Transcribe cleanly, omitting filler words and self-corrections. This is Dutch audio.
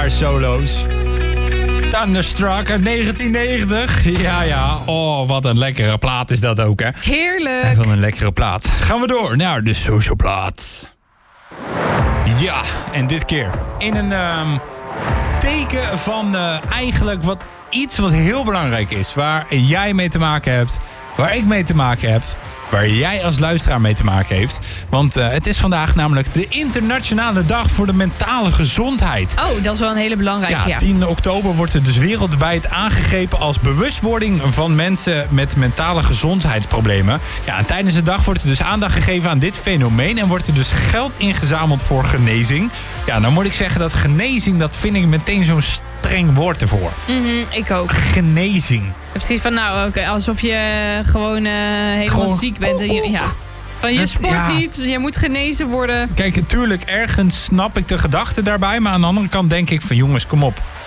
gitaarsolo's. Thunderstruck uit 1990. Ja. Oh, wat een lekkere plaat is dat ook, hè? Heerlijk. Wat een lekkere plaat. Gaan we door naar de social plaat. Ja, en dit keer in een teken van eigenlijk iets wat heel belangrijk is. Waar jij mee te maken hebt, waar ik mee te maken heb, waar jij als luisteraar mee te maken heeft. Want het is vandaag namelijk de internationale dag voor de mentale gezondheid. Oh, dat is wel een hele belangrijke. Ja, 10 oktober wordt er dus wereldwijd aangegrepen als bewustwording van mensen met mentale gezondheidsproblemen. Ja, en tijdens de dag wordt er dus aandacht gegeven aan dit fenomeen en wordt er dus geld ingezameld voor genezing. Ja, nou moet ik zeggen dat genezing, dat vind ik meteen zo'n streng woord ervoor. Ik ook. Genezing. Precies van, alsof je gewoon helemaal ziek bent. Ja. Van je sport niet, je moet genezen worden. Kijk, natuurlijk, ergens snap ik de gedachte daarbij. Maar aan de andere kant denk ik van, jongens, kom op.